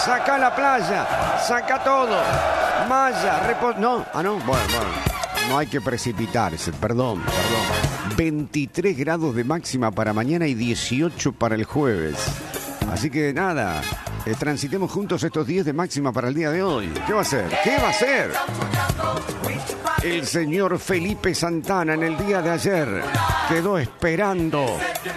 saca la playa, saca todo. Malla, no, bueno. No hay que precipitarse, perdón. 23 grados de máxima para mañana y 18 para el jueves. Así que nada, transitemos juntos estos 10 de máxima para el día de hoy. ¿Qué va a ser? El señor Felipe Santana en el día de ayer quedó esperando.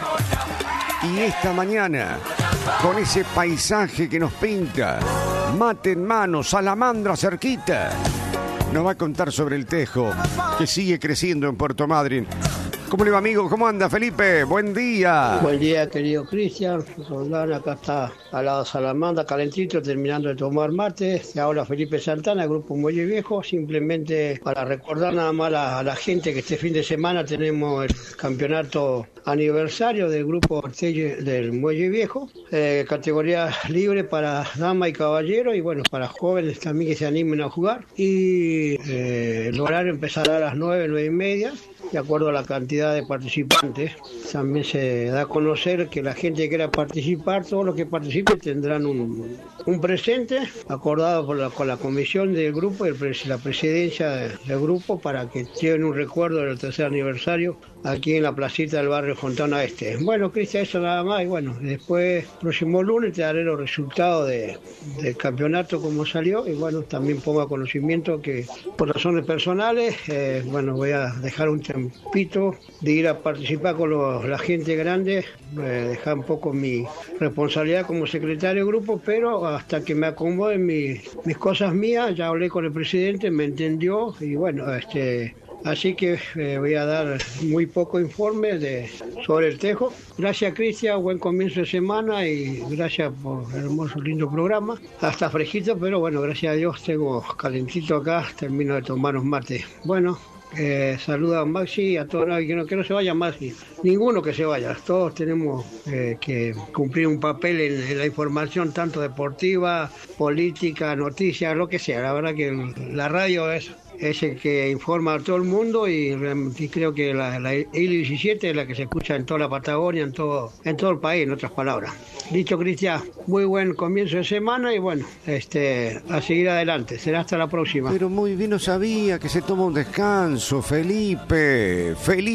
Y esta mañana, con ese paisaje que nos pinta, mate en mano, salamandra cerquita, nos va a contar sobre el tejo que sigue creciendo en Puerto Madryn. ¿Cómo le va, amigo? ¿Cómo anda, Felipe? Buen día. Buen día, querido Cristian. Roldán, acá está al lado de Salamandra, calentito, terminando de tomar mate. Te habla Felipe Santana, Grupo Muelle Viejo. Simplemente para recordar nada más a la gente que este fin de semana tenemos el campeonato aniversario del Grupo del Muelle Viejo. Categoría libre para dama y caballero y bueno, para jóvenes también que se animen a jugar. Y el horario empezará a las 9:30. De acuerdo a la cantidad de participantes, también se da a conocer que la gente que quiera participar, todos los que participen tendrán un presente acordado con la comisión del grupo y la presidencia del grupo para que lleven un recuerdo del tercer aniversario aquí en la placita del barrio Fontana Este. Bueno, Cristian, eso nada más. Y bueno, después, próximo lunes, te daré los resultados del campeonato, como salió. Y bueno, también pongo a conocimiento que por razones personales, voy a dejar un tiempito de ir a participar con la gente grande, dejar un poco mi responsabilidad como secretario de grupo, pero hasta que me acomoden mis cosas mías. Ya hablé con el presidente, me entendió y bueno, así que voy a dar muy poco informe sobre el tejo. Gracias, Cristian, buen comienzo de semana y gracias por el hermoso, lindo programa. Hasta fresquito, pero bueno, gracias a Dios tengo calentito acá, termino de tomar un mate. Bueno, saluda a Maxi, a todos, que no se vaya Maxi, ninguno que se vaya, todos tenemos que cumplir un papel en la información tanto deportiva, política, noticias, lo que sea. La verdad que la radio es el que informa a todo el mundo y creo que la I-17 es la que se escucha en toda la Patagonia, en todo el país, en otras palabras. Dicho, Cristian, muy buen comienzo de semana y bueno, a seguir adelante. Será hasta la próxima. Pero muy bien, no sabía que se toma un descanso, Felipe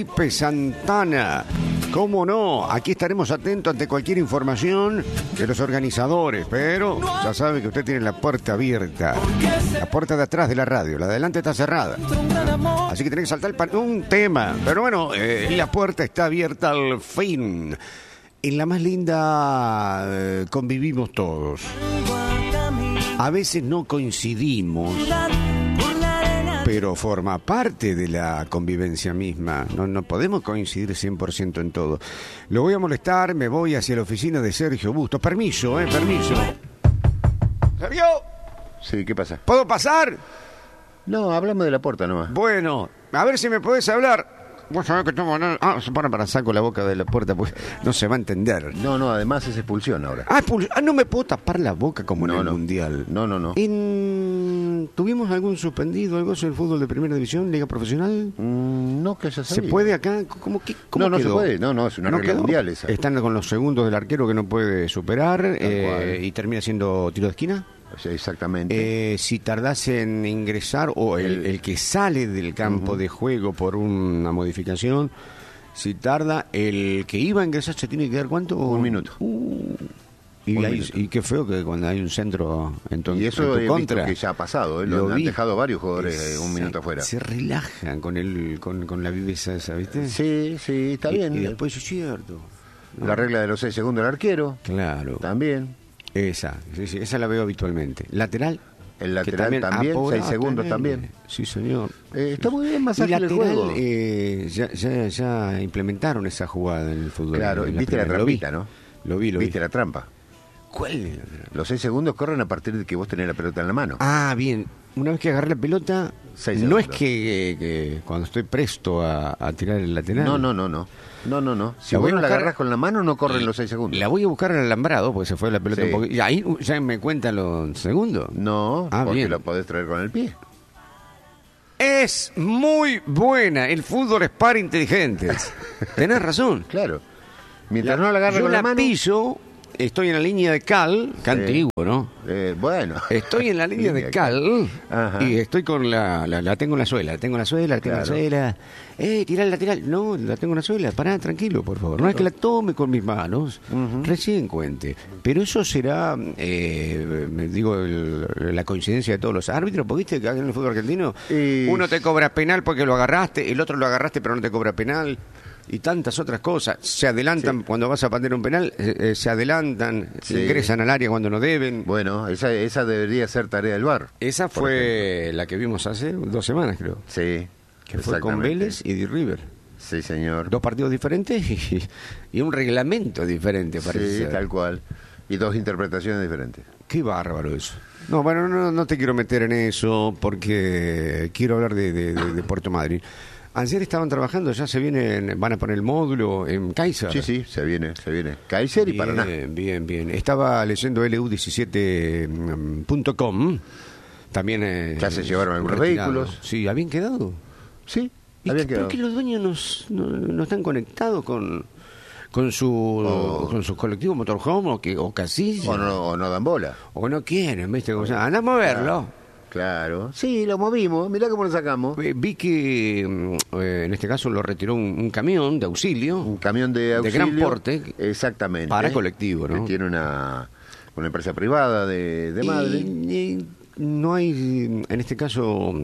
Santana. ¿Cómo no? Aquí estaremos atentos ante cualquier información de los organizadores, pero ya sabe que usted tiene la puerta abierta. La puerta de atrás de la radio, la de adelante está cerrada. Así que tiene que saltar un tema. Pero bueno, la puerta está abierta al fin. En la más linda convivimos todos. A veces no coincidimos, pero forma parte de la convivencia misma. No podemos coincidir 100% en todo. Lo voy a molestar, me voy hacia la oficina de Sergio Bustos. Permiso. ¿Sergio? Sí, ¿qué pasa? ¿Puedo pasar? No, hablamos de la puerta nomás. Bueno, a ver si me podés hablar. Vos sabés que estamos... se pone para saco la boca de la puerta, pues no se va a entender. No, además es expulsión ahora. No me puedo tapar la boca como en el Mundial. No. ¿Tuvimos algún suspendido, algo en el fútbol de primera división, liga profesional? No, que haya sabido. ¿Se puede acá? ¿Cómo no quedó? Se puede. No, es una regla mundial esa. Están con los segundos del arquero que no puede superar y termina siendo tiro de esquina. Exactamente. Si tardás en ingresar o el que sale del campo de juego por una modificación, si tarda, el que iba a ingresar se tiene que dar ¿cuánto? 1 minuto. Y qué feo que cuando hay un centro en tu, y eso en tu contra, que ya ha pasado, lo han dejado varios jugadores 1 minuto afuera. Se relajan con la viveza esa, ¿viste? Sí, está bien. Y después es cierto. La regla de los 6 segundos del arquero. Claro. También. Esa la veo habitualmente. Lateral. El lateral también, 6 segundos también. Sí, señor. Está muy bien más ágil el juego. Ya implementaron esa jugada en el fútbol. Claro, viste la trampita, ¿no? Lo vi. Viste la trampa. ¿Cuál? Los 6 segundos corren a partir de que vos tenés la pelota en la mano. Ah, bien. Una vez que agarré la pelota, no es que cuando estoy presto a tirar el lateral. No. Si vos no la agarrás con la mano, no corren los 6 segundos. La voy a buscar al alambrado, porque se fue la pelota un poquito. ¿Y ahí ya me cuentan los segundos? No, porque lo podés traer con el pie. Es muy buena. El fútbol es para inteligentes. Tenés razón. Claro. Mientras no la agarre con la mano. Yo la piso estoy en la línea de Cal, que antiguo, ¿no? Bueno. Estoy en la línea de Cal. Ajá. Y estoy con la tengo en la suela. Tirala. No, la tengo en la suela. Pará, tranquilo, por favor. No es que la tome con mis manos. Recién cuente. Pero eso será, la coincidencia de todos los árbitros. Porque viste que en el fútbol argentino uno te cobra penal porque lo agarraste, el otro lo agarraste pero no te cobra penal. Y tantas otras cosas. Se adelantan cuando vas a patear un penal, se adelantan, ingresan al área cuando no deben. Bueno, esa debería ser tarea del VAR. Esa fue la que vimos hace 2 semanas, creo. Sí. Que fue con Vélez y de River. Sí, señor. 2 partidos diferentes y un reglamento diferente, parece. Sí, ser. tal cual. Y 2 interpretaciones diferentes. Qué bárbaro eso. No, bueno, no te quiero meter en eso porque quiero hablar de Puerto Madryn. Ayer estaban trabajando, ya van a poner el módulo en Kaiser. Sí, se viene. Kaiser y Paraná. Bien. Estaba leyendo lu17.com. También... ya se llevaron algunos vehículos. Sí, ¿habían quedado? Sí, habían quedado. ¿Por qué los dueños no están conectados con su colectivo motorhome o casilla? O no dan bola. O no quieren, ¿viste? Anda a moverlo. Claro. Sí, lo movimos. Mirá cómo lo sacamos. Vi que en este caso lo retiró un camión de auxilio. Un camión de auxilio. De gran porte. Exactamente. Para colectivo, ¿no? Que tiene una empresa privada de Madrid. No hay, en este caso,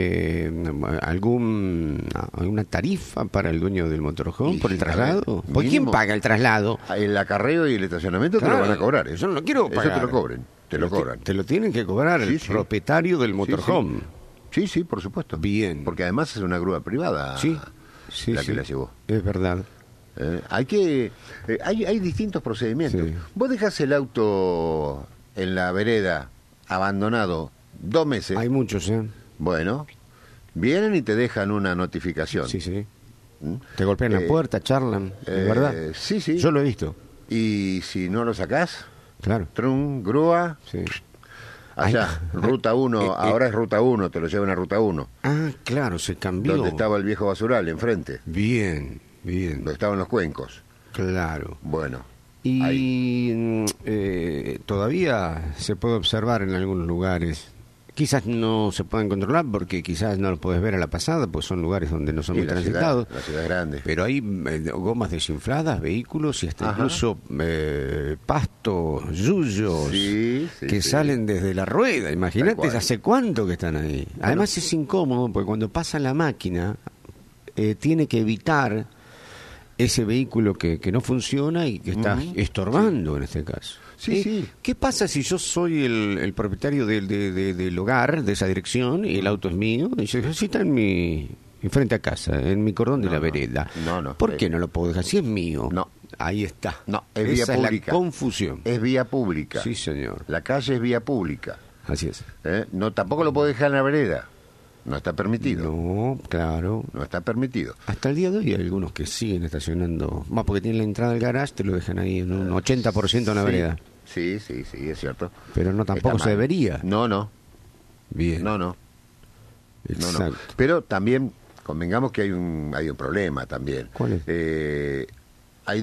alguna tarifa para el dueño del motorhome por el traslado. ¿Por quién paga el traslado? El acarreo y el estacionamiento te lo van a cobrar. Yo no lo quiero pagar. Eso te lo cobren. Te lo cobran. Te lo tienen que cobrar el propietario del motorhome. Sí, por supuesto. Bien. Porque además es una grúa privada que la llevó. Es verdad. Hay distintos procedimientos. Sí. Vos dejás el auto en la vereda abandonado 2 meses. Hay muchos, Bueno, vienen y te dejan una notificación. Sí. Te golpean la puerta, charlan, ¿verdad? Sí. Yo lo he visto. Y si no lo sacás, claro. Grúa, sí. allá, Ruta 1, ahora es Ruta 1, te lo llevan a Ruta 1. Ah, claro, se cambió. Donde estaba el viejo basural, enfrente. Bien. Donde estaban los cuencos. Claro. Bueno. Y todavía se puede observar en algunos lugares. Quizás no se puedan controlar porque quizás no lo puedes ver a la pasada, pues son lugares donde no son muy transitados. La ciudad es grande. Pero hay gomas desinfladas, vehículos y hasta incluso pasto, yuyos que salen desde la rueda. Imagínate, ¿hace cuánto que están ahí? Además es incómodo porque cuando pasa la máquina tiene que evitar ese vehículo que no funciona y que está estorbando en este caso. Sí. ¿Qué pasa si yo soy el propietario del hogar, de esa dirección, y el auto es mío? Y yo, sí, está frente a casa, en mi cordón de la vereda. No. ¿Por qué no lo puedo dejar? Si es mío. No. Ahí está. No, es vía Esa pública. Es la confusión. Es vía pública. Sí, señor. La calle es vía pública. Así es. No, tampoco lo puedo dejar en la vereda. No está permitido. No, claro. No está permitido. Hasta el día de hoy hay algunos que siguen estacionando. Más porque tienen la entrada del garage, te lo dejan ahí en un 80% en la vereda. Sí, es cierto. Pero no, tampoco se debería. No. Bien. No. Exacto. Pero también, convengamos que hay un problema también. ¿Cuál es? Hay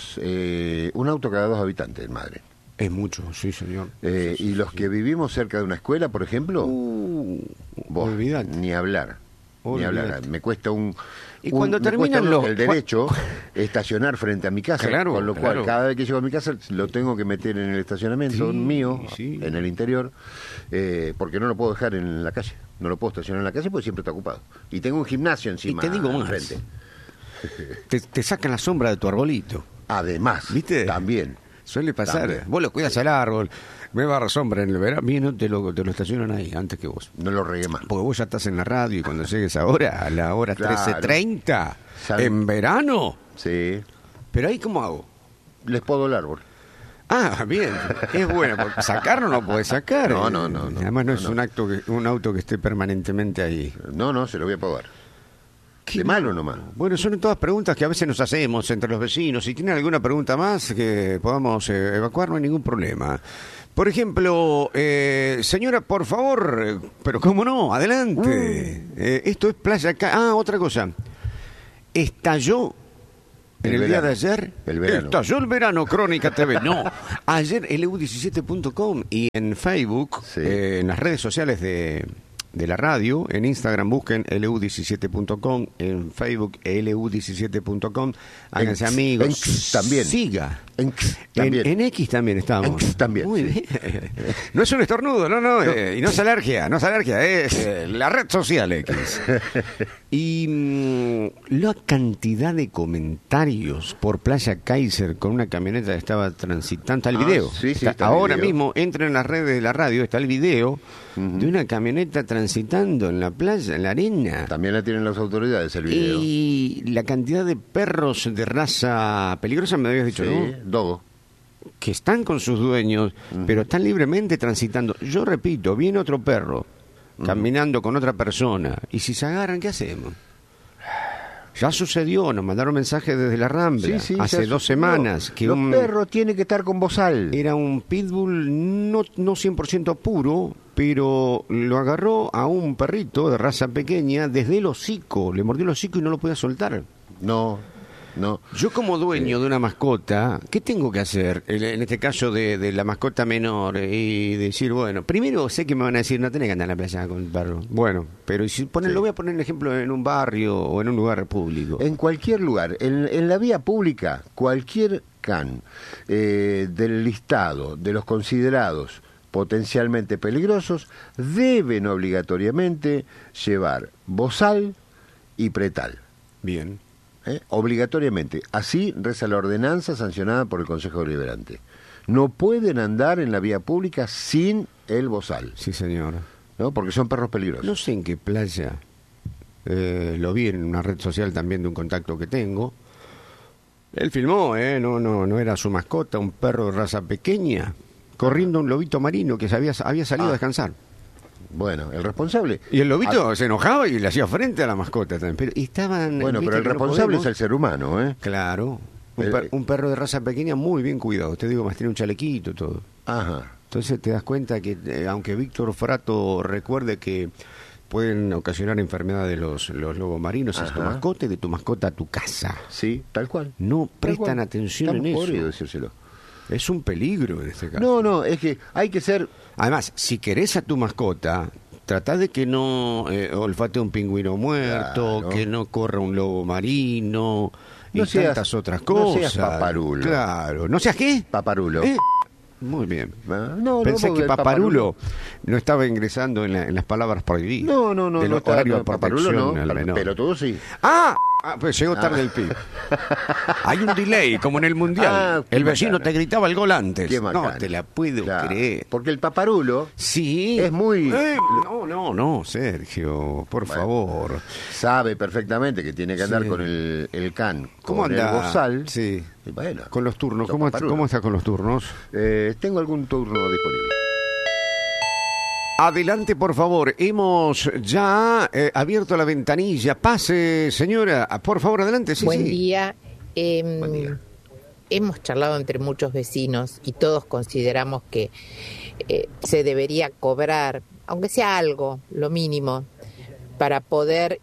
un auto cada 2 habitantes en Madrid. Es mucho, sí, señor. Y los que vivimos cerca de una escuela, por ejemplo, olvidate. Ni hablar. Me cuesta y cuando terminan el derecho estacionar frente a mi casa, claro, con lo cual cada vez que llego a mi casa lo tengo que meter en el estacionamiento mío, en el interior, porque no lo puedo dejar en la calle. No lo puedo estacionar en la calle porque siempre está ocupado. Y tengo un gimnasio encima. Y te digo más, frente. Te sacan la sombra de tu arbolito. Además, ¿viste? También. Suele pasar. También. Vos lo cuidas al árbol, me barra sombra en el verano, bien, te lo estacionan ahí antes que vos. No lo regué más. Porque vos ya estás en la radio y cuando llegues ahora, a la hora 13:30, en verano. Sí. Pero ahí, ¿cómo hago? Les podo el árbol. Ah, bien. Es bueno, porque sacarlo no puedes sacar. No. Además no es un auto que esté permanentemente ahí. No, se lo voy a podar. ¿De malo nomás? Bueno, son todas preguntas que a veces nos hacemos entre los vecinos. Si tienen alguna pregunta más que podamos evacuar, no hay ningún problema. Por ejemplo, señora, por favor, pero cómo no, adelante. Esto es Playa Otra cosa. Estalló En el día de ayer, el verano. Estalló el verano, Crónica TV. No, ayer LU17.com y en Facebook, Sí. En las redes sociales de la radio, en Instagram busquen LU17.com, en Facebook LU17.com, háganse amigos. En X también. Siga. En X también. En X también estamos. En X también, Muy sí. bien. No es un estornudo, no. Y no es alergia, es la red social X. Y la cantidad de comentarios por Playa Kaiser con una camioneta que estaba transitando, está el video. Sí, está el ahora video. mismo, entra en las redes de la radio, está el video de una camioneta transitando en la playa, en la arena. También la tienen las autoridades el video. Y la cantidad de perros de raza peligrosa, me habías dicho, Sí, ¿no? dogo. Que están con sus dueños, pero están libremente transitando. Yo repito, viene otro perro caminando con otra persona, y si se agarran, ¿qué hacemos? Ya sucedió, nos mandaron mensajes desde la Rambla hace 2 semanas que los un perros tienen que estar con bozal. era un pitbull no 100% puro, pero lo agarró a un perrito de raza pequeña desde el hocico, le mordió el hocico y no lo podía soltar. No. Yo como dueño de una mascota, ¿qué tengo que hacer? En este caso de la mascota menor, y decir, bueno, primero sé que me van a decir, no tenés que andar en la playa con el perro. Bueno, pero si lo voy a poner en ejemplo en un barrio o en un lugar público. En cualquier lugar, en la vía pública, cualquier can del listado de los considerados potencialmente peligrosos deben obligatoriamente llevar bozal y pretal. Bien. Obligatoriamente. Así reza la ordenanza sancionada por el Consejo Deliberante. No pueden andar en la vía pública sin el bozal, Sí, señor. ¿no? Porque son perros peligrosos. No sé en qué playa, lo vi en una red social también de un contacto que tengo. Él filmó, no era su mascota, un perro de raza pequeña, corriendo un lobito marino que había salido a descansar. Bueno, el responsable... Y el lobito se enojaba y le hacía frente a la mascota también. Pero estaban. Bueno, ¿viste pero el que no responsable podemos? es el ser humano, ¿eh? Claro. Un perro de raza pequeña muy bien cuidado. Te digo, más tiene un chalequito, todo. Ajá. Entonces te das cuenta que, aunque Víctor Frato recuerde que pueden ocasionar enfermedad de los lobos marinos, es tu mascota y de tu mascota a tu casa. Sí, tal cual. No Tal prestan cual. atención Estamos en eso. podridos decírselo. Es un peligro en este caso. No, es que hay que ser... Además, si querés a tu mascota, tratá de que no olfate un pingüino muerto, Claro. que no corra un lobo marino y No seas- tantas otras cosas. no seas paparulo. Claro. ¿No seas qué? Paparulo. Muy bien. No, Pensé porque que el paparulo no estaba ingresando en las palabras prohibidas. No, Del no está, horario de paparulo protección no, al menor. pero todo sí. Pues llegó tarde el PIB. Hay un delay, como en el Mundial. Qué El vecino macana. te gritaba el gol antes. Qué No, macana. te la puedo Claro, creer. Porque el paparulo Sí. es muy... No, Sergio, por favor. sabe perfectamente que tiene que andar Sí. con el can, ¿Cómo con anda? el bozal. Sí. Y bueno, Con los turnos, los paparulos. ¿cómo está con los turnos? Tengo algún turno disponible. Adelante, por favor. Hemos ya abierto la ventanilla. Pase, señora. Por favor, adelante. Sí, Buen sí. día. Buen día. Hemos charlado entre muchos vecinos y todos consideramos que se debería cobrar, aunque sea algo, lo mínimo, para poder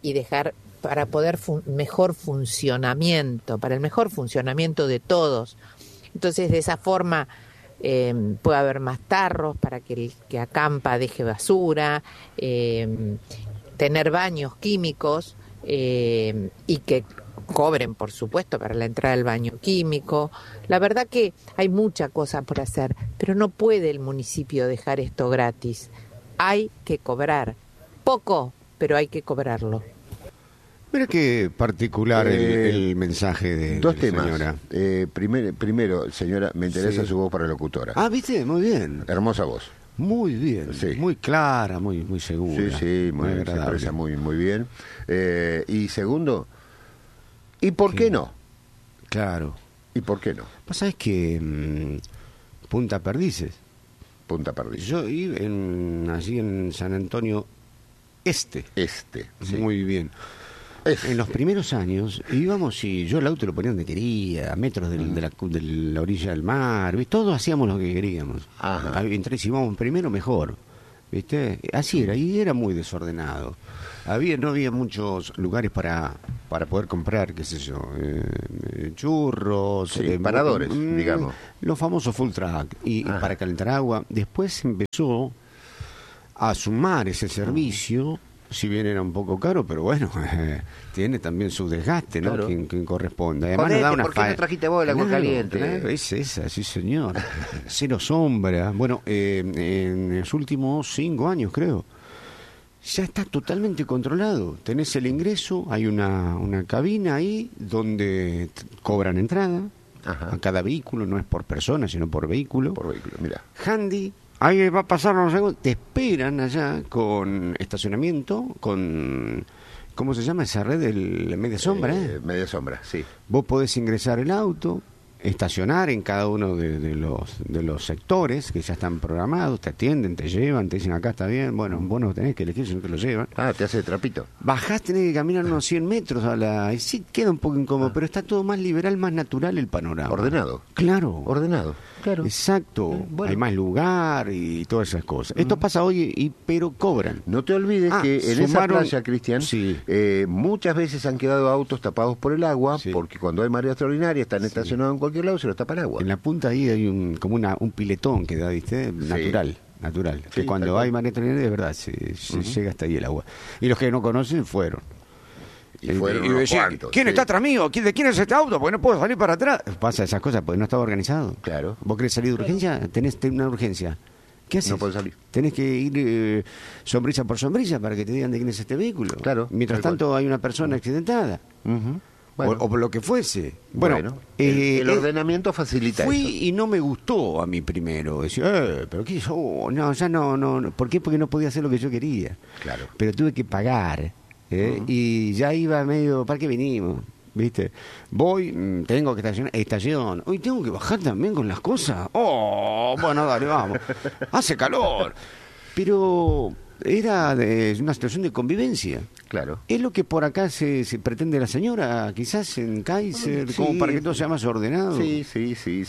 mejor funcionamiento, para el mejor funcionamiento de todos. Entonces, de esa forma puede haber más tarros para que el que acampa deje basura, tener baños químicos y que cobren, por supuesto, para la entrada del baño químico. La verdad que hay mucha cosa por hacer, pero no puede el municipio dejar esto gratis. Hay que cobrar. Poco, pero hay que cobrarlo. Mira qué particular el mensaje de Dos la temas. señora. Primero, señora, me interesa Sí. su voz para locutora. ¿Viste? Muy bien. Hermosa voz. Muy bien. Sí. Muy clara, muy segura. Sí, muy bien, se agradable. expresa muy bien. Y segundo, ¿y por qué no? Claro. ¿Y por qué no? Vos sabés que Punta Perdices. Punta Perdiz. Yo iba allí en San Antonio Este. Sí. Muy bien. En los primeros años íbamos y yo el auto lo ponía donde quería, a metros de la orilla del mar, ¿viste? Todos hacíamos lo que queríamos. Ajá. Entre si íbamos primero, mejor. ¿viste? Así era, y era muy desordenado. No había muchos lugares para poder comprar, qué sé yo, churros, Sí, paradores, digamos. Los famosos full track, y para calentar agua. Después se empezó a sumar ese servicio, si bien era un poco caro, pero bueno, tiene también su desgaste, ¿no? Claro. Quien corresponde. Además, Ponete, nos da una ¿por qué no trajiste vos el agua caliente? Claro, es esa, sí señor. Cero sombra. Bueno, en los últimos 5 años, creo, ya está totalmente controlado. Tenés el ingreso, hay una cabina ahí donde cobran entrada. Ajá. A cada vehículo, no es por persona, sino por vehículo. Por vehículo, mira. Handy, ahí va a pasar unos segundos, te esperan allá con estacionamiento, con, ¿cómo se llama esa red? La media sombra, Media sombra, sí. Vos podés ingresar el auto, estacionar en cada uno de los sectores que ya están programados, te atienden, te llevan, te dicen acá está bien, bueno, vos no tenés que elegir, sino que lo llevan. Ah, te hace de trapito. Bajás, tenés que caminar unos 100 metros y sí queda un poco incómodo, pero está todo más liberal, más natural el panorama. Ordenado. Claro. Ordenado, claro. Exacto. Bueno. Hay más lugar y todas esas cosas. Esto pasa hoy, pero cobran. No te olvides que en esa sumaron- playa, Cristian, Sí. muchas veces han quedado autos tapados por el agua, Sí. porque cuando hay marea extraordinaria están estacionados en cualquier lado, se los tapa el agua. En la punta ahí hay como un piletón que da, ¿viste? Natural. Que Sí, tal cuando cual. hay marea extraordinaria, de verdad, se llega hasta ahí el agua. Y los que no conocen fueron. Y fueron y unos decían, cuantos, ¿quién sí. está atrás mío? ¿De quién es este auto? Porque no puedo salir para atrás. Pasa esas cosas porque no estaba organizado. Claro. ¿Vos querés salir de urgencia? Tenés una urgencia. ¿Qué haces? No podés salir. Tenés que ir sombrilla por sombrilla para que te digan de quién es este vehículo. Claro, Mientras tal tanto hay una persona accidentada. Ujú. Bueno. O por lo que fuese. Bueno, el ordenamiento facilita fui eso. y no me gustó a mí primero. Decía, pero qué yo, no, ya no. ¿Por qué? Porque no podía hacer lo que yo quería. Claro. Pero tuve que pagar. Y ya iba medio, ¿para qué venimos? ¿Viste? Voy, tengo que estación. Hoy tengo que bajar también con las cosas. Oh, bueno, dale, vamos. Hace calor. Pero era una situación de convivencia. Claro. Es lo que por acá se pretende la señora, quizás en Kaiser, Sí. como para que todo sea más ordenado. Sí.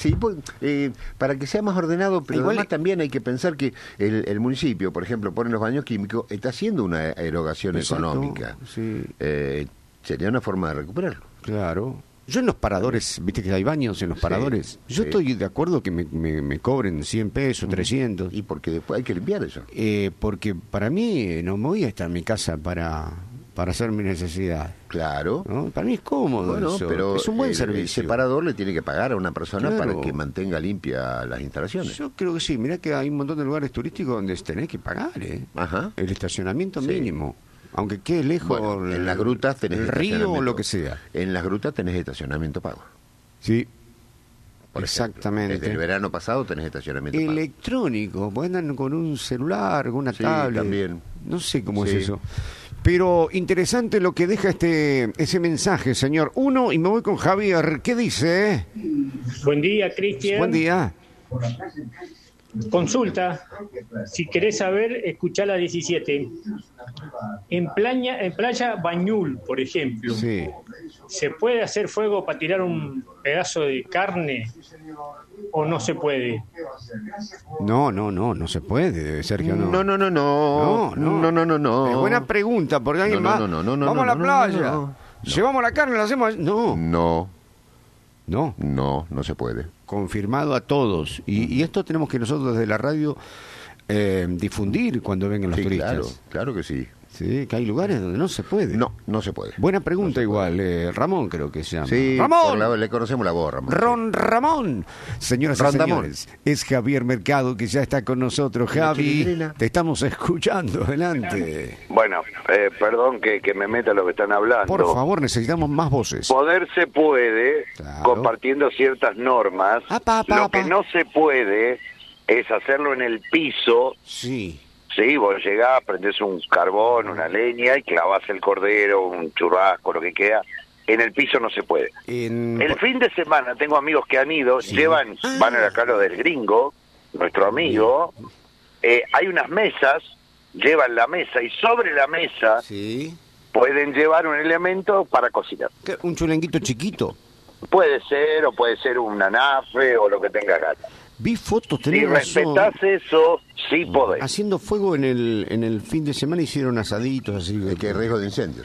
Para que sea más ordenado, pero Igual además también hay que pensar que el municipio, por ejemplo, pone los baños químicos, está haciendo una erogación Exacto, económica. sí. Sería una forma de recuperarlo. Claro. Yo en los paradores, viste que hay baños en los paradores. Yo sí. estoy de acuerdo que me cobren 100 pesos, 300. Y porque después hay que limpiar eso. Porque para mí no me voy a estar en mi casa para hacer mi necesidad. Claro. ¿No? Para mí es cómodo Bueno, eso. pero es un buen el servicio. separador le tiene que pagar a una persona Claro. para que mantenga limpia las instalaciones. Yo creo que sí. Mirá que hay un montón de lugares turísticos donde tenés que pagar, Ajá. el estacionamiento Sí. mínimo. Aunque quede lejos Bueno, en las grutas tenés el río o estacionamiento. lo que sea. En las grutas tenés estacionamiento pago. Sí. Por ejemplo. Exactamente. Desde el verano pasado tenés estacionamiento pago. Electrónico, pues andan con un celular, con una Sí, tablet. también. No sé cómo Sí. es eso. Pero interesante lo que deja ese mensaje, señor. Uno, y me voy con Javier. ¿Qué dice? Buen día, Cristian. Buen día. Consulta. Si querés saber, escuchá la 17. En playa Bañul, por ejemplo, Sí. ¿se puede hacer fuego para tirar un pedazo de carne o no se puede? No se puede, Sergio, no. No. Es buena pregunta, porque alguien No, más. no, no, no, Vamos a la no, playa. no. Llevamos la carne, la hacemos. No. No se puede. Confirmado a todos. Y esto tenemos que nosotros desde la radio difundir cuando vengan los Sí, turistas. claro que sí. Sí, que hay lugares donde no se puede. No se puede. Buena pregunta igual. Ramón creo que se llama. Sí, ¡Ramón! le conocemos la voz, Ramón. Ron Ramón. Señoras y Rondamón. señores, es Javier Mercado que ya está con nosotros. Javi, chilindrina. te estamos escuchando. Adelante. Bueno, perdón que me meta lo que están hablando. Por favor, necesitamos más voces. Poder se puede Claro. compartiendo ciertas normas. Lo que no se puede es hacerlo en el piso. Sí. Sí, vos llegás, prendés un carbón, una leña y clavás el cordero, un churrasco, lo que queda. En el piso no se puede. El fin de semana tengo amigos que han ido, Sí. van acá lo del gringo, nuestro amigo. Hay unas mesas, llevan la mesa y sobre la mesa Sí. pueden llevar un elemento para cocinar. ¿Qué? ¿Un chulenguito chiquito? Puede ser, o puede ser un anafe, o lo que tenga ganas. Vi fotos, Si tenés razón. respetás eso, sí podés. Haciendo fuego en el fin de semana hicieron asaditos así. ¿Qué riesgo de incendios?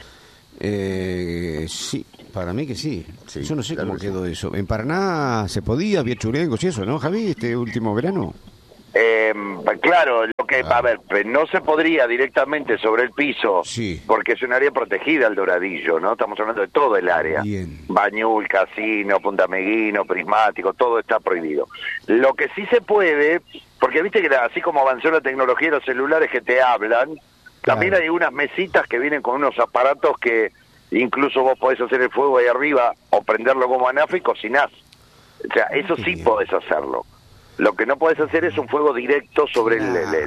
Sí, para mí que sí. Sí, Yo no sé claro cómo que quedó eso. En Paraná se podía, había churengos y eso, ¿no, Javi? Este último verano. Claro, lo que a ver, no se podría directamente sobre el piso, Sí. porque es un área protegida el Doradillo, ¿no? Estamos hablando de todo el área. Bien. Bañul, Casino, Punta Meguino, Prismático, todo está prohibido. Lo que sí se puede, porque viste que así como avanzó la tecnología de los celulares que te hablan, también Claro. hay unas mesitas que vienen con unos aparatos que incluso vos podés hacer el fuego ahí arriba o prenderlo como anafe y cocinás. O sea, eso sí bien. podés hacerlo. Lo que no podés hacer es un fuego directo sobre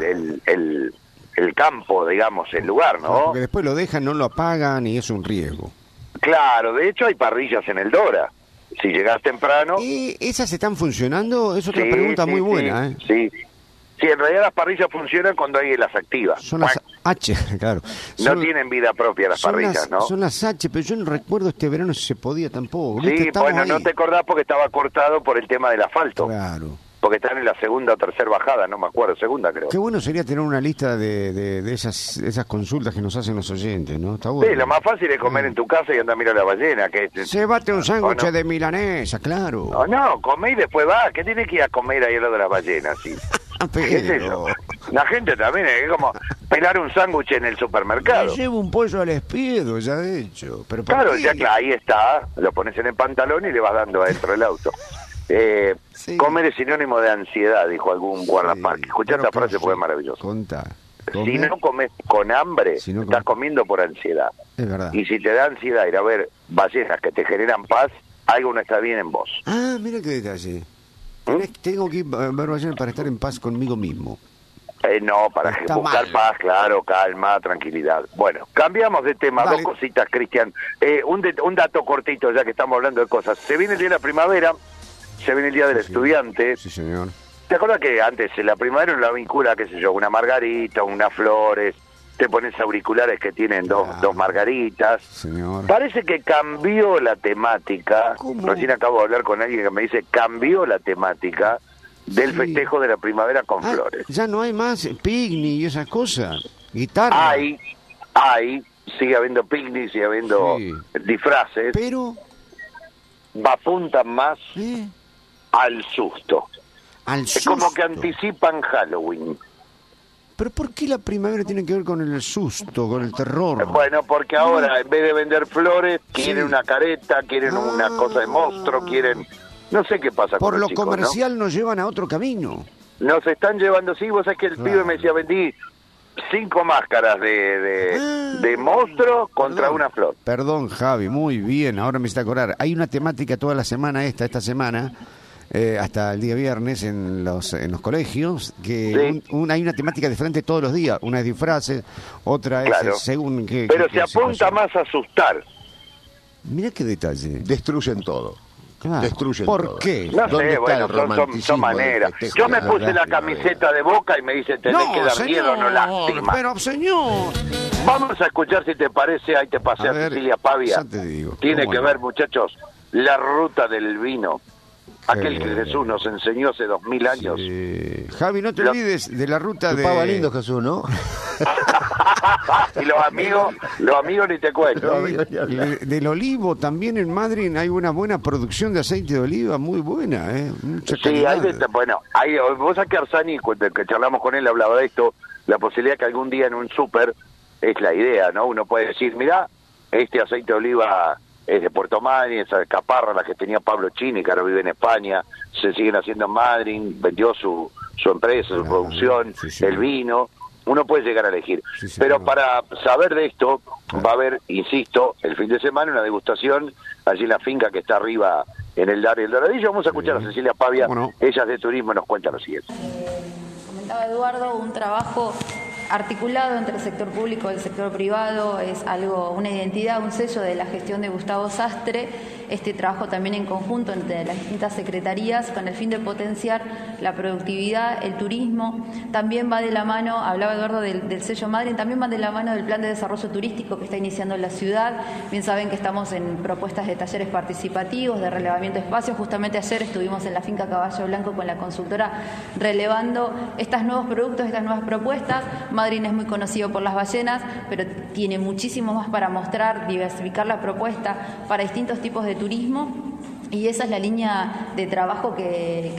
el campo, digamos, el lugar, ¿no? Porque después lo dejan, no lo apagan y es un riesgo. Claro, de hecho hay parrillas en el Dora. Si llegás temprano... ¿Esas están funcionando? Es otra Sí, pregunta sí, muy sí, buena, ¿eh? Sí. Sí, en realidad las parrillas funcionan cuando alguien las activa. Son las H, claro. No Son- tienen vida propia las son parrillas, las- ¿no? Son las H, pero yo no recuerdo este verano si se podía tampoco. Sí, ¿Viste? Estamos bueno, no ahí. te acordás porque estaba cortado por el tema del asfalto. Claro. Porque están en la segunda o tercera bajada, no me acuerdo, segunda creo. Qué bueno sería tener una lista de esas consultas que nos hacen los oyentes, ¿no? Está bueno. Sí, lo más fácil es comer en tu casa y andar a mirar la ballena. Que Llévate un sándwich ¿O no? de milanesa, claro. No, comé y después va. ¿Qué tiene que ir a comer ahí al lado de las ballenas? Sí. ¿Qué es eso? La gente también es como pelar un sándwich en el supermercado. Me llevo un pollo al espiedo, ya he hecho. Pero ¿por Claro, qué? ya claro, ahí está. Lo pones en el pantalón y le vas dando adentro del auto. Sí. Comer es sinónimo de ansiedad, dijo algún guardaparque. Escuchá Pero esta frase ¿qué? porque es maravillosa. Contá. Si Comer- no comes con hambre, Si no estás comes- comiendo por ansiedad. Es verdad. Y si te da ansiedad ir a ver ballenas que te generan paz, algo no está bien en vos. Ah, mira qué detalle. Tengo que ir a ver ballenas para estar en paz conmigo mismo. No, para Está buscar mal. paz, claro, calma, tranquilidad. Bueno, cambiamos de tema, Dale. dos cositas, Cristian. Un dato cortito, ya que estamos hablando de cosas. Se viene el día de la primavera, se viene el día del estudiante. Sí, señor. ¿Te acuerdas que antes la primavera uno la vincula, qué sé yo, una margarita, unas flores, te pones auriculares que tienen dos margaritas? Señor. Parece que cambió la temática. ¿Cómo? Recién acabo de hablar con alguien que me dice, cambió la temática del Sí. festejo de la primavera con Ah, flores. ya no hay más picnic y esas cosas. Guitarra. Hay, sigue habiendo picnic, sigue habiendo Sí. disfraces, Pero, apuntan más ¿eh? al susto. Al Es como que susto. anticipan Halloween. Pero ¿por qué la primavera tiene que ver con el susto, con el terror? Bueno, porque ahora en vez de vender flores, quieren Sí. una careta, quieren una cosa de monstruo, quieren... No sé qué pasa Por con lo los chicos, comercial nos llevan a otro camino. ¿no? Nos están llevando, sí, vos sabés que el Claro. pibe me decía, vendí 5 máscaras de monstruo contra Perdón. una flor. Perdón, Javi, muy bien, ahora me está acordar. Hay una temática toda la semana esta semana, hasta el día viernes en los colegios, que Sí. hay una temática diferente todos los días. Una es disfraces, otra es Claro. según qué... Pero qué se apunta situación. más a asustar. Mira qué detalle. Destruyen todo. Claro. Destruyen ¿Por todo. qué? No ¿Dónde sé, está bueno, el son romanticismo maneras. del festejo Yo de me la puse la primavera? camiseta de Boca y me dice, tenés que dar miedo, no lástima. pero señor... Vamos a escuchar si te parece, ahí te pasé A a, ver, Cecilia Pavia. ya te digo, Tiene ¿cómo que no? ver, muchachos, la ruta del vino. Aquel que Jesús nos enseñó hace 2000 años. Javi, no te Lo- olvides de la ruta Chupaba de... lindo Jesús, ¿no? Y los amigos ni te cuento. Del olivo también en Madrid hay una buena producción de aceite de oliva, muy buena, mucha Sí, calidad. bueno, vos sabés que Arsani, cuando que charlamos con él, hablaba de esto, la posibilidad que algún día en un súper, es la idea, ¿no? Uno puede decir, mirá, este aceite de oliva es de Puerto Madryn, esa caparra la que tenía Pablo Chini, que ahora vive en España, se siguen haciendo en Madrid, vendió su empresa, su producción, sí, sí. el vino, uno puede llegar a elegir. Sí, sí, Pero no. para saber de esto, va a haber, insisto, el fin de semana una degustación allí en la finca que está arriba en el Dar y el Doradillo. Vamos a escuchar a Cecilia Pavia, ¿Cómo no? ella es de turismo, nos cuenta lo siguiente. Comentaba Eduardo, un trabajo articulado entre el sector público y el sector privado, es algo, una identidad, un sello de la gestión de Gustavo Sastre, este trabajo también en conjunto entre las distintas secretarías con el fin de potenciar la productividad, el turismo. También va de la mano, hablaba Eduardo del sello Madryn, también va de la mano del plan de desarrollo turístico que está iniciando en la ciudad. Bien saben que estamos en propuestas de talleres participativos, de relevamiento de espacios. Justamente ayer estuvimos en la finca Caballo Blanco con la consultora relevando estos nuevos productos, estas nuevas propuestas. Madryn es muy conocido por las ballenas, pero tiene muchísimo más para mostrar, diversificar la propuesta para distintos tipos de turismo. Y esa es la línea de trabajo que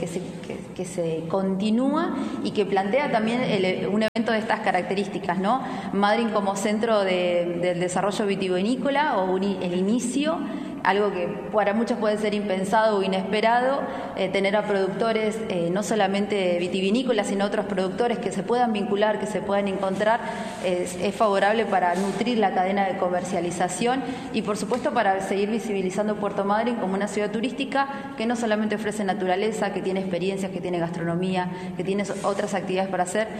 se continúa y que plantea también un evento de estas características, ¿no? Madryn como centro del desarrollo vitivinícola o el inicio, algo que para muchos puede ser impensado o inesperado, tener a productores no solamente vitivinícolas, sino otros productores que se puedan vincular, que se puedan encontrar, es favorable para nutrir la cadena de comercialización y por supuesto para seguir visibilizando Puerto Madryn como una ciudad turística que no solamente ofrece naturaleza, que tiene experiencias, que tiene gastronomía, que tiene otras actividades para hacer,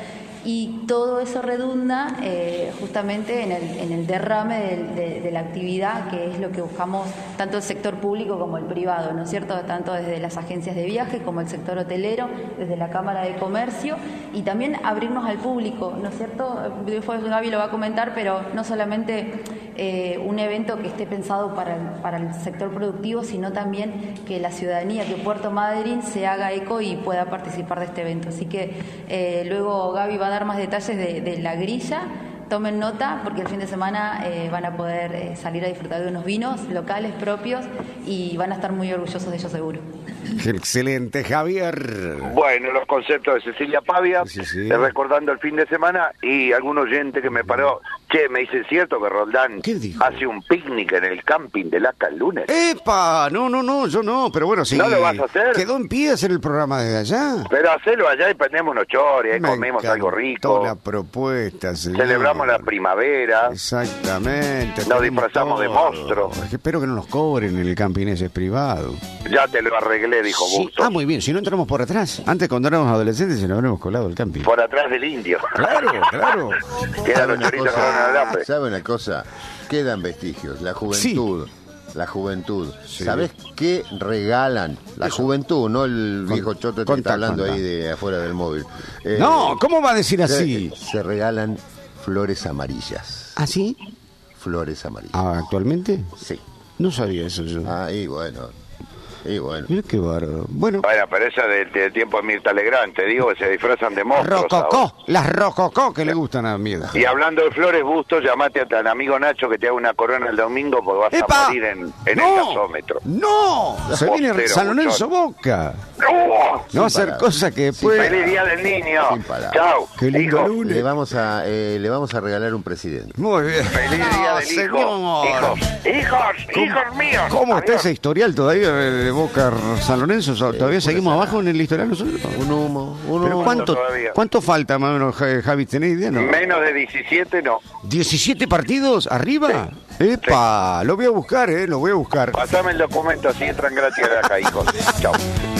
y todo eso redunda justamente en el derrame de la actividad, que es lo que buscamos tanto el sector público como el privado, ¿no es cierto? Tanto desde las agencias de viaje como el sector hotelero, desde la Cámara de Comercio, y también abrirnos al público, ¿no es cierto? Después Gaby lo va a comentar, pero no solamente un evento que esté pensado para el sector productivo, sino también que la ciudadanía, que Puerto Madryn se haga eco y pueda participar de este evento. Así que luego Gaby va a dar más detalles de la grilla. Tomen nota porque el fin de semana van a poder salir a disfrutar de unos vinos locales propios y van a estar muy orgullosos de ellos seguro. Excelente, Javier. Bueno, los conceptos de Cecilia Pavia, recordando el fin de semana, y algún oyente que me paró, me dice, ¿cierto que Roldán hace un picnic en el camping de Laca el lunes? ¡Epa! No, yo no, pero bueno, sí. ¿No lo vas a hacer? Quedó en pie hacer el programa desde allá. Pero hacelo allá y prendemos unos chores, ahí comemos algo rico. La propuesta, señor. Celebramos la primavera. Exactamente. Nos disfrazamos de monstruos. Espero que no nos cobren en el camping ese privado. Ya te lo arreglé, dijo Bustos. Ah, muy bien. Si no entramos por atrás, antes cuando éramos adolescentes se nos habremos colado el camping. Por atrás del indio. Claro. Quedan los choritos con el alambre. ¿Sabe una cosa? Quedan vestigios. La juventud. Sí. La juventud. Sí. ¿Sabés qué regalan? La juventud, no el viejo choto que está hablando ahí de afuera del móvil. No, ¿cómo va a decir así? Se regalan flores amarillas. ¿Ah, sí? Flores amarillas. ¿Actualmente? Sí. No sabía eso yo. Y bueno. Mira qué bárbaro. Bueno, pero esa del tiempo de Mirta Legrand, te digo, que se disfrazan de monstruos. Rococó, las rococó que le gustan a mí. Y hablando de flores, Bustos, llamate al amigo Nacho que te haga una corona el domingo porque vas a morir en el gasómetro. ¡No! Se viene San Lorenzo Boca. No va a ser cosa que después... ¡Feliz Día del Niño! ¡Chao! ¡Qué lindo lunes! Le vamos a regalar un presidente. Muy bien. ¡Feliz Día del Hijo! ¡Hijos míos! ¿Cómo está ese historial todavía de Boca San Lorenzo? ¿Todavía seguimos abajo en el historial nosotros? Un humo. ¿Pero cuánto falta, más o menos, Javi? ¿Tenés idea? No. Menos de 17, no. ¿17 partidos arriba? Sí. ¡Epa! Sí. Lo voy a buscar, lo voy a buscar. Pasame el documento, así entran gratis de acá, hijos. Chao.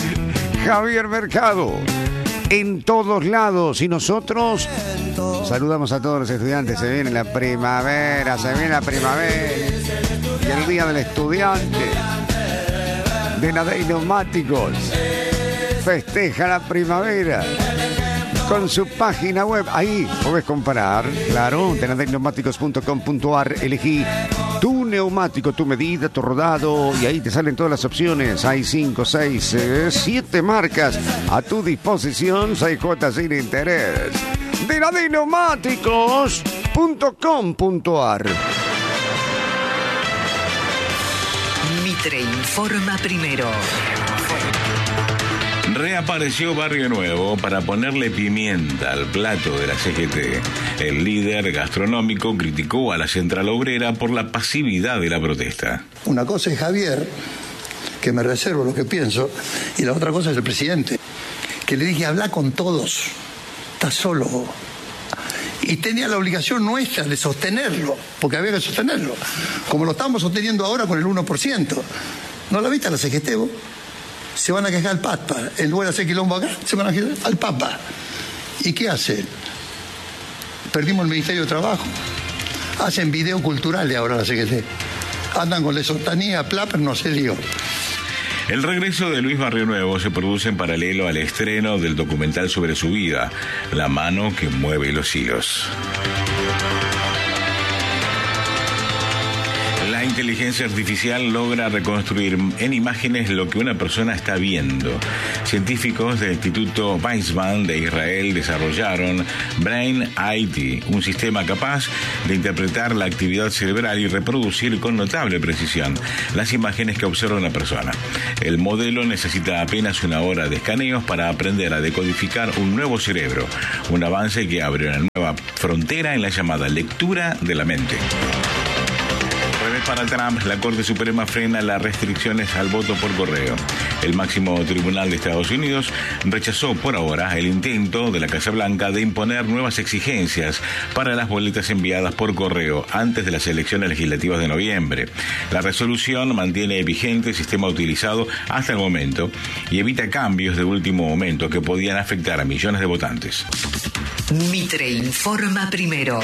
Javier Mercado, en todos lados. Y nosotros saludamos a todos los estudiantes. Se viene la primavera, y el Día del Estudiante de Nadey Neumáticos festeja la primavera con su página web. Ahí podés comprar, claro, de nadeyneumáticos.com.ar. Elegí tu neumático, tu medida, tu rodado, y ahí te salen todas las opciones. Hay 5, 6, 7 marcas a tu disposición, 6 cuotas sin interés. De nadeyneumáticos.com.ar. Mitre informa primero. Reapareció Barrio Nuevo para ponerle pimienta al plato de la CGT. El líder gastronómico criticó a la Central Obrera por la pasividad de la protesta. Una cosa es Javier, que me reservo lo que pienso, y la otra cosa es el presidente, que le dije, habla con todos, está solo. Y tenía la obligación nuestra de sostenerlo, porque había que sostenerlo, como lo estamos sosteniendo ahora con el 1%. ¿No la viste a la CGT vos? Se van a quejar al Papa. En lugar de hacer quilombo acá, se van a quejar al Papa. ¿Y qué hacen? Perdimos el Ministerio de Trabajo. Hacen video cultural de ahora la CGT. andan con la sotanía, pero no se dio. El regreso de Luis Barrionuevo se produce en paralelo al estreno del documental sobre su vida, La mano que mueve los hilos. La inteligencia artificial logra reconstruir en imágenes lo que una persona está viendo. Científicos del Instituto Weizmann de Israel desarrollaron Brain IT, un sistema capaz de interpretar la actividad cerebral y reproducir con notable precisión las imágenes que observa una persona. El modelo necesita apenas una hora de escaneos para aprender a decodificar un nuevo cerebro, un avance que abre una nueva frontera en la llamada lectura de la mente. Para Trump, la Corte Suprema frena las restricciones al voto por correo. El máximo tribunal de Estados Unidos rechazó por ahora el intento de la Casa Blanca de imponer nuevas exigencias para las boletas enviadas por correo antes de las elecciones legislativas de noviembre. La resolución mantiene vigente el sistema utilizado hasta el momento y evita cambios de último momento que podían afectar a millones de votantes. Mitre informa primero.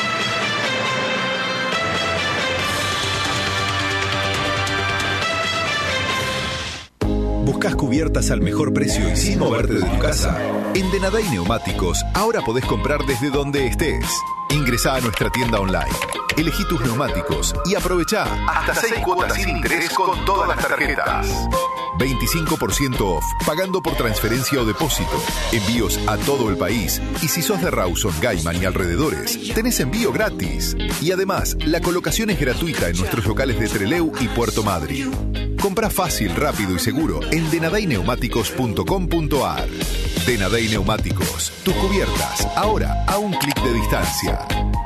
¿Buscas cubiertas al mejor precio y sin moverte de tu casa? En Denaday Neumáticos ahora podés comprar desde donde estés. Ingresá a nuestra tienda online, elegí tus neumáticos y aprovechá hasta 6 cuotas sin interés con todas las tarjetas. 25% off, pagando por transferencia o depósito. Envíos a todo el país. Y si sos de Rawson, Gaiman y alrededores, tenés envío gratis. Y además, la colocación es gratuita en nuestros locales de Trelew y Puerto Madryn. Comprá fácil, rápido y seguro en denadayneumáticos.com.ar. Denaday Neumáticos, tus cubiertas, ahora a un clic de distancia.